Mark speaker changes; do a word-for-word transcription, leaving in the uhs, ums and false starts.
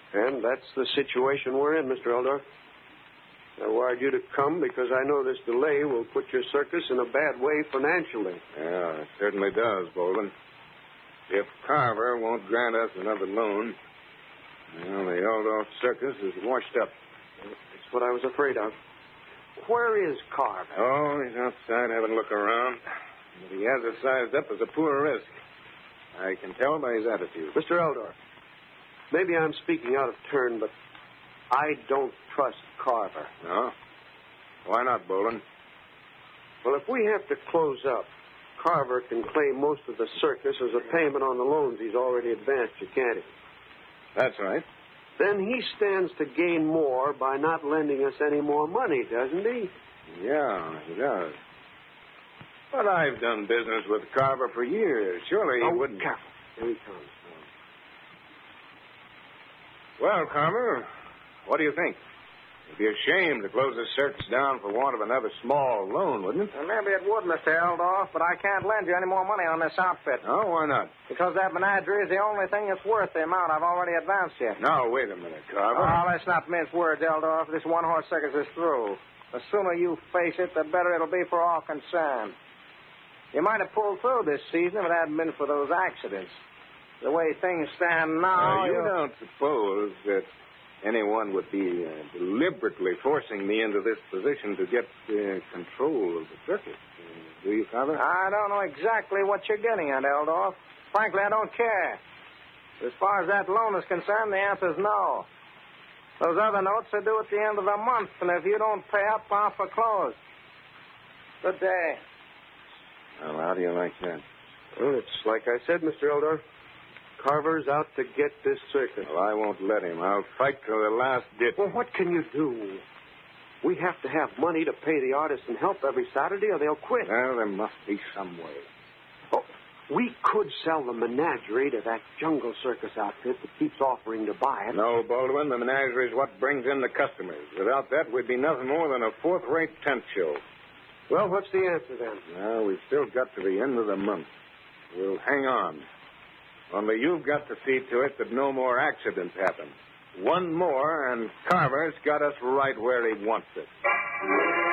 Speaker 1: And that's the situation we're in, Mister Eldorf. I wired you to come because I know this delay will put your circus in a bad way financially.
Speaker 2: Yeah, it certainly does, Bolden. If Carver won't grant us another loan, well, the Eldorf circus is washed up.
Speaker 1: That's what I was afraid of. Where is Carver?
Speaker 2: Oh, he's outside having a look around. But he has us sized up as a poor risk. I can tell by his attitude.
Speaker 1: Mister Eldorf, maybe I'm speaking out of turn, but I don't trust Carver.
Speaker 2: No? Why not, Bolden?
Speaker 1: Well, if we have to close up, Carver can claim most of the circus as a payment on the loans he's already advanced you, can't he?
Speaker 2: That's right.
Speaker 1: Then he stands to gain more by not lending us any more money, doesn't he?
Speaker 2: Yeah, he does. But I've done business with Carver for years. Surely he
Speaker 1: oh,
Speaker 2: wouldn't...
Speaker 1: Careful. Here he comes.
Speaker 2: Well, Carver, what do you think? It'd be a shame to close the circus down for want of another small loan, wouldn't it?
Speaker 3: Well, maybe it would, Mister Eldorf, but I can't lend you any more money on this outfit.
Speaker 2: Oh, why not?
Speaker 3: Because that menagerie is the only thing that's worth the amount I've already advanced you.
Speaker 2: Now, wait a minute, Carver.
Speaker 3: Oh, let's not mince words, Eldorf. This one-horse circus is through. The sooner you face it, the better it'll be for all concerned. You might have pulled through this season if it hadn't been for those accidents. The way things stand now...
Speaker 2: Uh, you
Speaker 3: you
Speaker 2: don't suppose that anyone would be uh, deliberately forcing me into this position to get uh, control of the circus. Uh, do you, Carver?
Speaker 3: I don't know exactly what you're getting at, Eldorf. Frankly, I don't care. As far as that loan is concerned, the answer's no. Those other notes are due at the end of the month, and if you don't pay up, I'll foreclose. Good day.
Speaker 2: Well, how do you like that?
Speaker 1: Well, it's like I said, Mister Eldorf. Carver's out to get this circus.
Speaker 2: Well, I won't let him. I'll fight to the last ditch.
Speaker 1: Well, what can you do? We have to have money to pay the artists and help every Saturday or they'll quit.
Speaker 2: Well, there must be some way.
Speaker 1: Oh, we could sell the menagerie to that jungle circus outfit that keeps offering to buy it.
Speaker 2: No, Baldwin, the menagerie is what brings in the customers. Without that, we'd be nothing more than a fourth-rate tent show.
Speaker 1: Well, what's the answer then?
Speaker 2: Well, we've still got to the end of the month. We'll hang on. Only you've got to see to it that no more accidents happen. One more, and Carver's got us right where he wants us.